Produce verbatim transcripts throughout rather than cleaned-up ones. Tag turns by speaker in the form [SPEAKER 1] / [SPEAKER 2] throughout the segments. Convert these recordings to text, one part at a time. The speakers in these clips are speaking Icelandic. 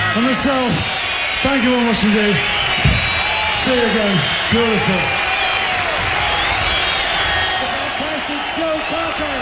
[SPEAKER 1] and myself, thank you very much indeed. See you again. Beautiful.
[SPEAKER 2] Fantastic Joe Cocker.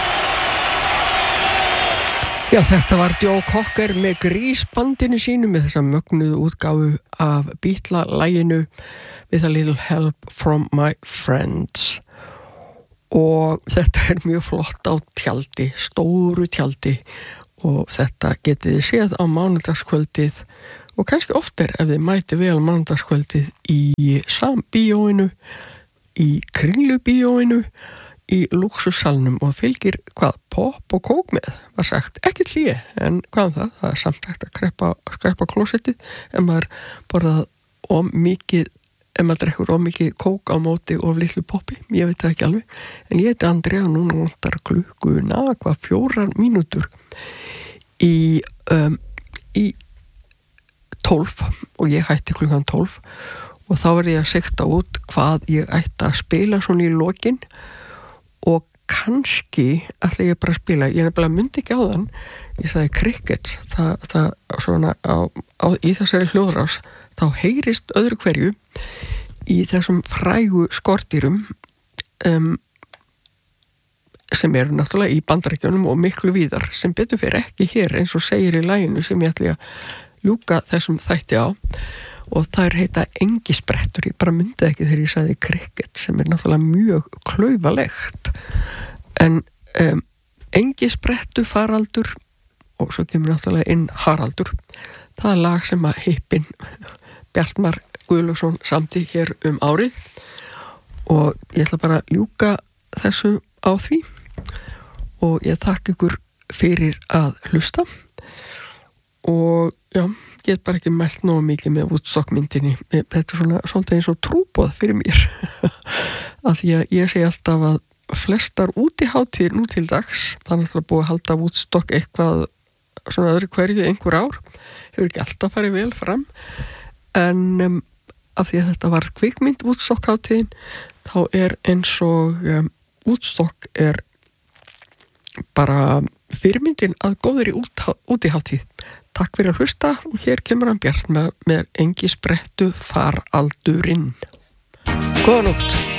[SPEAKER 3] Já, þetta var Joe Cocker með Grease-bandinu sínu með þessa mögnuðu útgáfu af Beatles-laginu With a Little Help from My Friends. Og þetta er mjög flott á tjaldi, stóru tjaldi, og þetta getið þið séð á mánudagskvöldið og kannski oftar ef þið mæti vel mánudagskvöldið í Sambíóinu, í Kringlubíóinu, í Lúxussalnum og fylgir hvað, pop og kók með, var sagt, ekki hlýi, en hvað um það, það er samt hægt að kreppa, skreppa klósettið ef maður borðað of mikið, ef maður drekkur of mikið kók á móti of litlu poppi, ég veit það ekki alveg, en ég heiti Andrea og núna vantar klukkuna, hvað, fjórar mínútur í, um, í tólf og ég hætti klukkan tólf og þá var ég að sekta út hvað ég ætti að spila svona í lokin og kannski ætla ég bara að spila, ég nefnilega myndi ekki á þann, ég sagði Crickets, það, það svona á, á, í þessari hljóðrás, þá heyrist öðru hverju í þessum frægu skordýrum um, sem eru náttúrulega í Bandaríkjunum og miklu víðar, sem betur fyrir ekki hér eins og segir í laginu sem ég ætla að ljúka þessum þætti á. Og það er heita engisprettur, ég bara myndi ekki þegar ég sagði Cricket sem er náttúrulega mjög klaufalegt. En um, engisprettu faraldur og svo kemur náttúrulega inn Haraldur. Það er lag sem að hippin Bjartmar Guðlaugsson samti hér um árið og ég ætla bara að ljúka þessu á því og ég þakka ykkur fyrir að hlusta og já, get bara ekki mælt nógu mikið með Woodstock-myndinni. Þetta er svona svolítið eins og trúboð fyrir mér. Af því að ég segi alltaf að flestar útihátíðir nú til dags, þannig að það er búið að halda Woodstock eitthvað svona öðru hverju einhver ár, hefur ekki alltaf farið vel fram, en um, af því að þetta var kvikmynd Woodstock-hátíðin, þá er eins og um, Woodstock er bara fyrirmyndin að góðri útihátíð. Takk fyrir að hlusta og hér kemur hann Bjart með, með engisprettu faraldurinn. Góða nótt.